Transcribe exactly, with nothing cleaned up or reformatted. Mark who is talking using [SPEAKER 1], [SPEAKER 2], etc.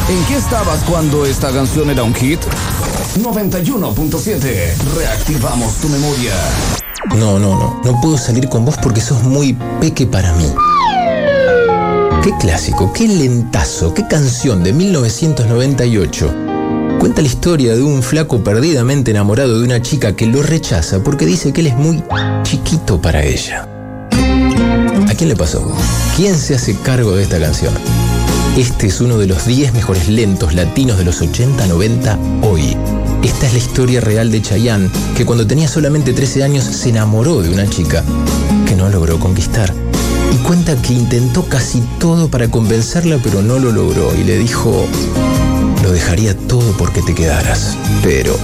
[SPEAKER 1] ¿En qué estabas cuando esta canción era un hit? noventa y uno punto siete. Reactivamos tu memoria.
[SPEAKER 2] No, no, no. No puedo salir con vos porque sos muy peque para mí. Qué clásico, qué lentazo, qué canción de mil novecientos noventa y ocho. Cuenta la historia de un flaco perdidamente enamorado de una chica que lo rechaza porque dice que él es muy chiquito para ella. ¿A quién le pasó? ¿Quién se hace cargo de esta canción? Este es uno de los diez mejores lentos latinos de los ochenta noventa hoy. Esta es la historia real de Chayanne, que cuando tenía solamente trece años se enamoró de una chica que no logró conquistar. Y cuenta que intentó casi todo para convencerla, pero no lo logró. Y le dijo, lo dejaría todo porque te quedaras. Pero